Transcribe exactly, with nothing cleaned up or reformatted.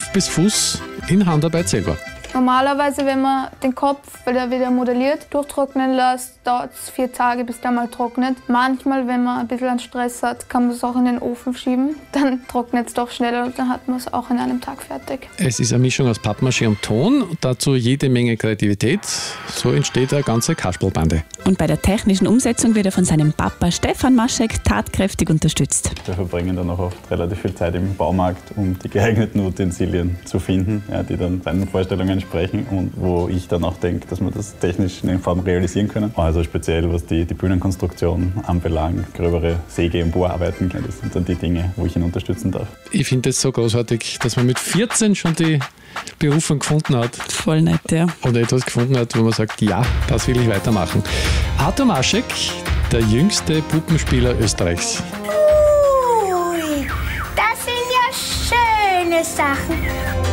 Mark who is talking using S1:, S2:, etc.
S1: Kopf bis Fuß in Handarbeit selber.
S2: Normalerweise, wenn man den Kopf, weil er wieder modelliert, durchtrocknen lässt, dauert es vier Tage, bis der mal trocknet. Manchmal, wenn man ein bisschen an Stress hat, kann man es auch in den Ofen schieben. Dann trocknet es doch schneller und dann hat man es auch in einem Tag fertig.
S1: Es ist eine Mischung aus Pappmaché und Ton, dazu jede Menge Kreativität. So entsteht eine ganze Kasperlbande.
S3: Und bei der technischen Umsetzung wird er von seinem Papa Stefan Maschek tatkräftig unterstützt.
S4: Wir verbringen dann auch oft relativ viel Zeit im Baumarkt, um die geeigneten Utensilien zu finden, ja, die dann seinen Vorstellungen entsprechen und wo ich dann auch denke, dass wir das technisch in Form realisieren können. Also speziell was die, die Bühnenkonstruktion anbelangt, gröbere Säge- und Bohrarbeiten, das sind dann die Dinge, wo ich ihn unterstützen darf.
S1: Ich finde es so großartig, dass man mit vierzehn schon die Berufung gefunden hat.
S3: Voll nett, ja.
S1: Oder etwas gefunden hat, wo man sagt, ja, das will ich weitermachen. Artur Maschek, der jüngste Puppenspieler Österreichs.
S5: Ui, das sind ja schöne Sachen.